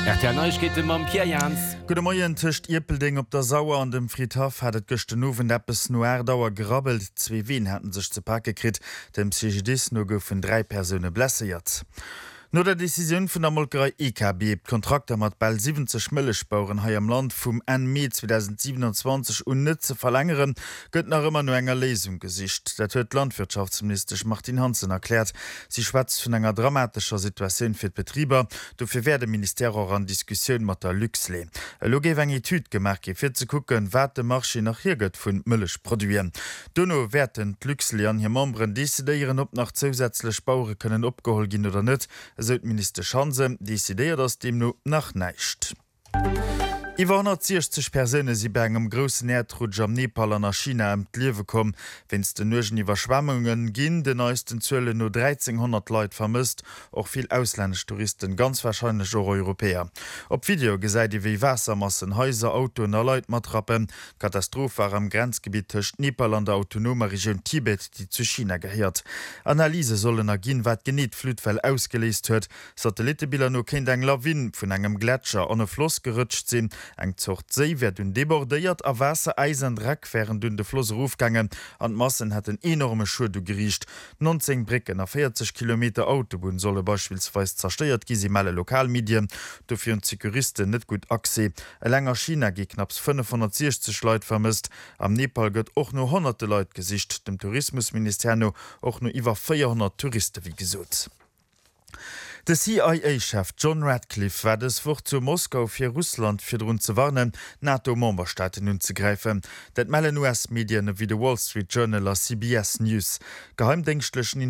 RTL mam Pierre Jans. Gute Morgen, Tischcht Irpelding op der Sauer an dem Friedhof hat gestern Uwen Appes Noirdauer grabbelt. 2 Wien hatten sich zu Pack gekriegt. Dem CGDs nur goufen 3 Personen blässeiert. No der Decision vun der Molkerei IKB Kontrakte mat bald 70 Mëllechbauern ha am Land vum NME 2027 net ze verlängeren, gëtt nach immer no enger Lesung gesicht. Dat huet Landwirtschaftsminister Martin Hansen erklärt, sie schwatzt vun enger dramatischer Situation fir Betrieber, dofir werde Minister an Diskussion mat der Luxle. Loge eng Tüd gemerk fir ze kucken, wat de Marche nach hier gëtt vun Mëllech produieren. Donno werden Luxle an hier Membren desideieren op nach zusätzlich Bauure können opgehol gin oder net. Minister Schanze desideiert das dem no nach neicht. Iwer 160 Personen sie bei engem grossen Erdrutsch am Nepal an China am Liewe kom, wenns den nugen Iwerschwemmungen ginn den neuesten Zölle no 1300 Leut vermisst, och viel ausländsch Touristen ganz wahrscheinlich auch Europäer. Op Video gesäit iwéi Wassermassen, Häuser, Auto a Leiit matrappen, Katastrophe war am Grenzgebiet tcht Nepal an der autonome Region Tibet, die zu China gehört. Analyse sollen ginn wat geniet Flutfell ausgelesest huet, Satellitebilder no kind eng Lawin vun engem Gletscher an e Floss gerutcht sinn, eng zocht See werd hun debordéiert a Wasser Eisendreck wären dun de Floss Rufgangen an Massen hat een enorme Schuldu gericht. 19 Bricken a 40 km Autobahn solle beispielsweise zersteiert gisi male Lokalmedien, dofir un Sekuristen net gut Ase. E langer China gi knapps 560 Leut vermisst. Am Nepal gëtt och no 100 Leut gesicht, dem Tourismusministerno och no iwwer 400 Touristen wie gesot. Der CIA-Chef John Radcliffe war es vor zu Moskau für Russland für rund zu warnen, NATO-Memberstaaten anzugreifen. Das melden US-Medien wie The Wall Street Journal oder CBS News. Geheimdienstlichen